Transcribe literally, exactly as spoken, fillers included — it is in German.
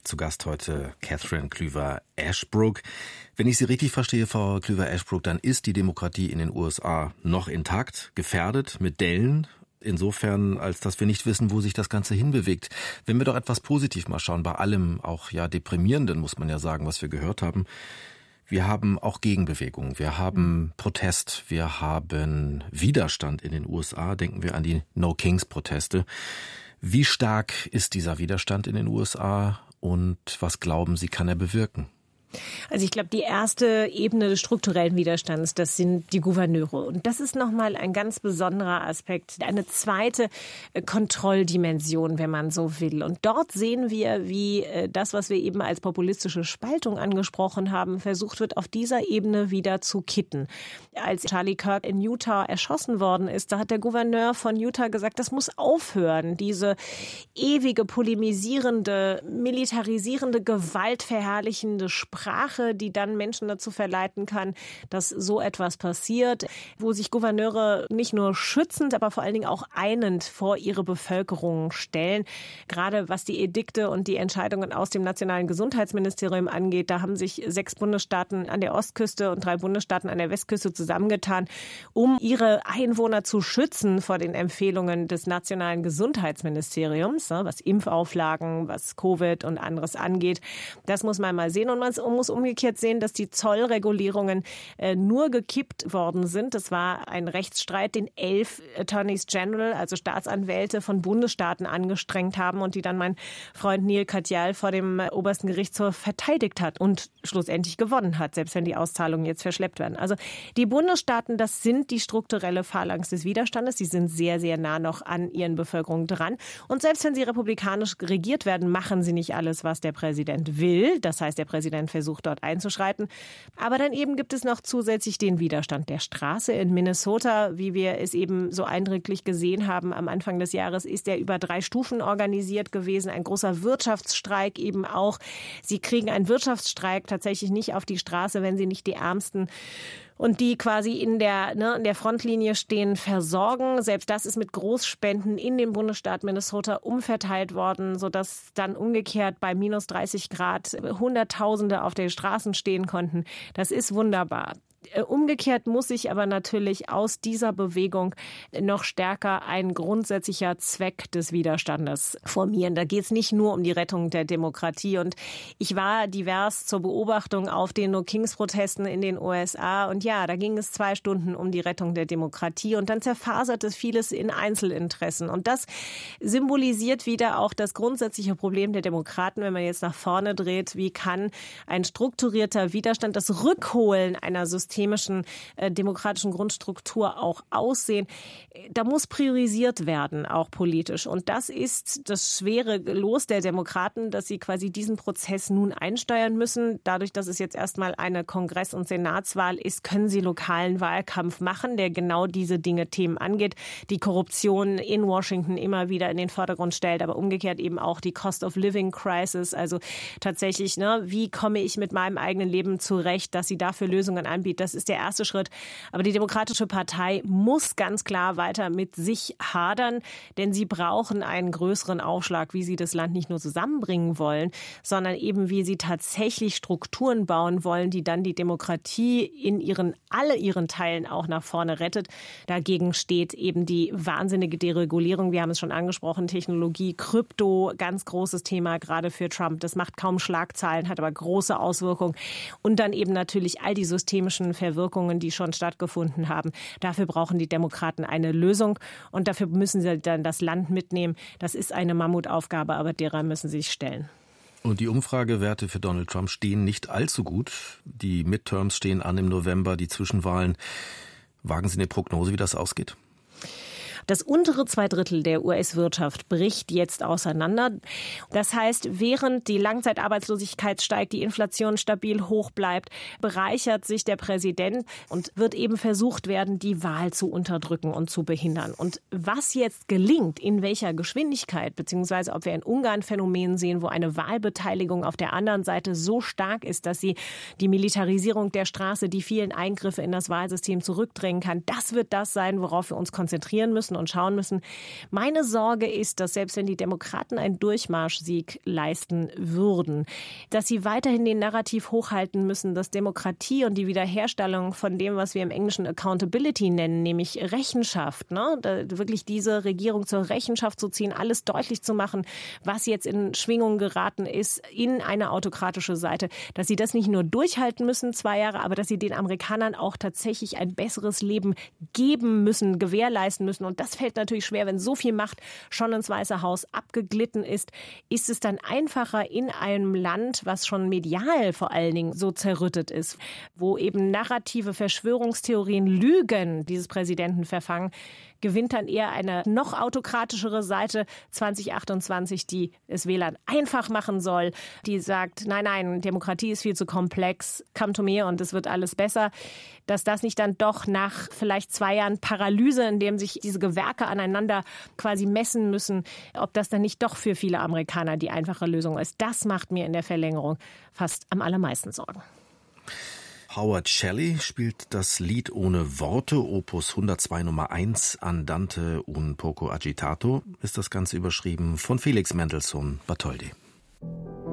Zu Gast heute Catherine Klüver-Ashbrook. Wenn ich Sie richtig verstehe, Frau Klüver-Ashbrook, dann ist die Demokratie in den U S A noch intakt, gefährdet, mit Dellen. Insofern, als dass wir nicht wissen, wo sich das Ganze hinbewegt. Wenn wir doch etwas positiv mal schauen, bei allem auch ja deprimierenden, muss man ja sagen, was wir gehört haben. Wir haben auch Gegenbewegung, wir haben Protest, wir haben Widerstand in den U S A. Denken wir an die No-Kings-Proteste. Wie stark ist dieser Widerstand in den U S A und was glauben Sie, kann er bewirken? Also ich glaube, die erste Ebene des strukturellen Widerstands, das sind die Gouverneure. Und das ist nochmal ein ganz besonderer Aspekt, eine zweite Kontrolldimension, wenn man so will. Und dort sehen wir, wie das, was wir eben als populistische Spaltung angesprochen haben, versucht wird, auf dieser Ebene wieder zu kitten. Als Charlie Kirk in Utah erschossen worden ist, da hat der Gouverneur von Utah gesagt, das muss aufhören, diese ewige, polemisierende, militarisierende, gewaltverherrlichende Sprache, Sprache, die dann Menschen dazu verleiten kann, dass so etwas passiert, wo sich Gouverneure nicht nur schützend, aber vor allen Dingen auch einend vor ihre Bevölkerung stellen. Gerade was die Edikte und die Entscheidungen aus dem Nationalen Gesundheitsministerium angeht, da haben sich sechs Bundesstaaten an der Ostküste und drei Bundesstaaten an der Westküste zusammengetan, um ihre Einwohner zu schützen vor den Empfehlungen des Nationalen Gesundheitsministeriums, was Impfauflagen, was Covid und anderes angeht. Das muss man mal sehen und man muss umgekehrt sehen, dass die Zollregulierungen äh, nur gekippt worden sind. Das war ein Rechtsstreit, den elf Attorneys General, also Staatsanwälte von Bundesstaaten angestrengt haben und die dann mein Freund Neil Katyal vor dem äh, obersten Gerichtshof verteidigt hat und schlussendlich gewonnen hat, selbst wenn die Auszahlungen jetzt verschleppt werden. Also die Bundesstaaten, das sind die strukturelle Phalanx des Widerstandes. Sie sind sehr, sehr nah noch an ihren Bevölkerungen dran. Und selbst wenn sie republikanisch regiert werden, machen sie nicht alles, was der Präsident will. Das heißt, der Präsident versucht dort einzuschreiten. Aber dann eben gibt es noch zusätzlich den Widerstand der Straße. In Minnesota, wie wir es eben so eindrücklich gesehen haben am Anfang des Jahres, ist er über drei Stufen organisiert gewesen. Ein großer Wirtschaftsstreik eben auch. Sie kriegen einen Wirtschaftsstreik tatsächlich nicht auf die Straße, wenn sie nicht die Ärmsten und die quasi in der, ne, in der Frontlinie stehen, versorgen. Selbst das ist mit Großspenden in den Bundesstaat Minnesota umverteilt worden, sodass dann umgekehrt bei minus dreißig Grad Hunderttausende auf den Straßen stehen konnten. Das ist wunderbar. Umgekehrt muss sich aber natürlich aus dieser Bewegung noch stärker ein grundsätzlicher Zweck des Widerstandes formieren. Da geht es nicht nur um die Rettung der Demokratie. Und ich war divers zur Beobachtung auf den No-Kings-Protesten in den U S A. Und ja, da ging es zwei Stunden um die Rettung der Demokratie. Und dann zerfasert es vieles in Einzelinteressen. Und das symbolisiert wieder auch das grundsätzliche Problem der Demokraten, wenn man jetzt nach vorne dreht. Wie kann ein strukturierter Widerstand, das Rückholen einer systemischen äh, demokratischen Grundstruktur auch aussehen? Da muss priorisiert werden, auch politisch. Und das ist das schwere Los der Demokraten, dass sie quasi diesen Prozess nun einsteuern müssen. Dadurch, dass es jetzt erstmal eine Kongress- und Senatswahl ist, können sie lokalen Wahlkampf machen, der genau diese Dinge, Themen angeht. Die Korruption in Washington immer wieder in den Vordergrund stellt, aber umgekehrt eben auch die Cost-of-Living-Crisis. Also tatsächlich, ne, wie komme ich mit meinem eigenen Leben zurecht, dass sie dafür Lösungen anbietet. Das ist der erste Schritt. Aber die Demokratische Partei muss ganz klar weiter mit sich hadern, denn sie brauchen einen größeren Aufschlag, wie sie das Land nicht nur zusammenbringen wollen, sondern eben wie sie tatsächlich Strukturen bauen wollen, die dann die Demokratie in ihren, alle ihren Teilen auch nach vorne rettet. Dagegen steht eben die wahnsinnige Deregulierung. Wir haben es schon angesprochen, Technologie, Krypto, ganz großes Thema gerade für Trump. Das macht kaum Schlagzeilen, hat aber große Auswirkungen. Und dann eben natürlich all die systemischen Verwirkungen, die schon stattgefunden haben. Dafür brauchen die Demokraten eine Lösung und dafür müssen sie dann das Land mitnehmen. Das ist eine Mammutaufgabe, aber derer müssen sie sich stellen. Und die Umfragewerte für Donald Trump stehen nicht allzu gut. Die Midterms stehen an im November, die Zwischenwahlen. Wagen Sie eine Prognose, wie das ausgeht? Das untere Zweidrittel der U S-Wirtschaft bricht jetzt auseinander. Das heißt, während die Langzeitarbeitslosigkeit steigt, die Inflation stabil hoch bleibt, bereichert sich der Präsident und wird eben versucht werden, die Wahl zu unterdrücken und zu behindern. Und was jetzt gelingt, in welcher Geschwindigkeit, beziehungsweise ob wir in Ungarn Phänomen sehen, wo eine Wahlbeteiligung auf der anderen Seite so stark ist, dass sie die Militarisierung der Straße, die vielen Eingriffe in das Wahlsystem zurückdrängen kann, das wird das sein, worauf wir uns konzentrieren müssen. betrachten und schauen müssen. Meine Sorge ist, dass selbst wenn die Demokraten einen Durchmarschsieg leisten würden, dass sie weiterhin den Narrativ hochhalten müssen, dass Demokratie und die Wiederherstellung von dem, was wir im Englischen Accountability nennen, nämlich Rechenschaft, ne? Da wirklich diese Regierung zur Rechenschaft zu ziehen, alles deutlich zu machen, was jetzt in Schwingung geraten ist, in eine autokratische Seite, dass sie das nicht nur durchhalten müssen, zwei Jahre, aber dass sie den Amerikanern auch tatsächlich ein besseres Leben geben müssen, gewährleisten müssen. Und das fällt natürlich schwer, wenn so viel Macht schon ins Weiße Haus abgeglitten ist. Ist es dann einfacher in einem Land, was schon medial vor allen Dingen so zerrüttet ist, wo eben narrative Verschwörungstheorien, Lügen dieses Präsidenten verfangen, gewinnt dann eher eine noch autokratischere Seite zwanzig achtundzwanzig, die es Wählern einfach machen soll, die sagt, nein, nein, Demokratie ist viel zu komplex, come to me und es wird alles besser. Dass das nicht dann doch nach vielleicht zwei Jahren Paralyse, in dem sich diese Gewerke aneinander quasi messen müssen, ob das dann nicht doch für viele Amerikaner die einfache Lösung ist. Das macht mir in der Verlängerung fast am allermeisten Sorgen. Howard Shelley spielt das Lied ohne Worte, Opus hundertzwei Nummer eins, Andante un poco agitato, ist das Ganze überschrieben, von Felix Mendelssohn Bartholdy.